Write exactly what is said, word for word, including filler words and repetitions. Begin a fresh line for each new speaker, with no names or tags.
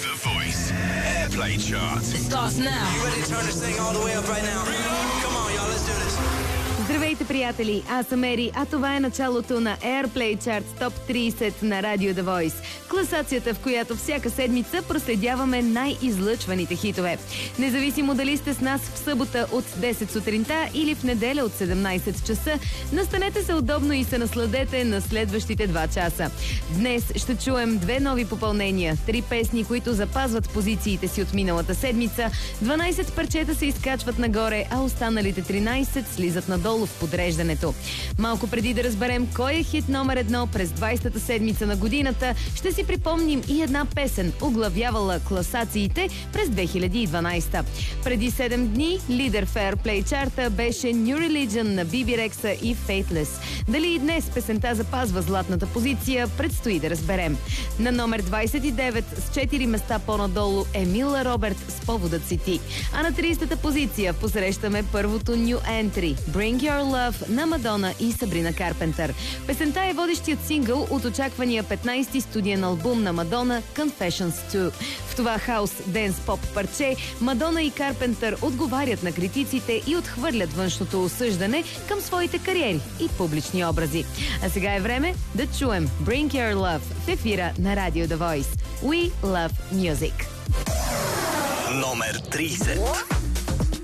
The Voice Airplay Chart.
It starts now.
You ready to turn this thing all the way up right now? Come on, y'all, let's do this.
Здравейте, приятели! Аз съм Ери, а това е началото на Airplay Chart Топ трийсет на Радио The Voice. Класацията, в която всяка седмица проследяваме най-излъчваните хитове. Независимо дали сте с нас в събота от десет сутринта или в неделя от седемнайсет часа, настанете се удобно и се насладете на следващите два часа. Днес ще чуем две нови попълнения, три песни, които запазват позициите си от миналата седмица, дванайсет парчета се изкачват нагоре, а останалите тринайсет слизат надолу в подреждането. Малко преди да разберем кой е хит номер едно през двайсетата седмица на годината, ще си припомним и една песен, оглавявала класациите през две хиляди и дванайсета. Преди седем дни лидер в Airplay чарта беше New Religion на Би Би Рекса и Faithless. Дали и днес песента запазва златната позиция, предстои да разберем. На номер двайсет и девет с четири места по-надолу е Мила Робърт с Поводът си ти. А на трийсетата позиция посрещаме първото New Entry Bring Your Love на Мадона и Сабрина Карпентър. Песента е водещият сингъл от очаквания петнайсети студиен албум на Мадона Confessions two. В това хаус денс поп парче Мадона и Карпентър отговарят на критиците и отхвърлят външното осъждане към своите кариери и публични образи. А сега е време да чуем Bring Your Love в ефира на Радио The Voice. We love music.
Номер трийсет.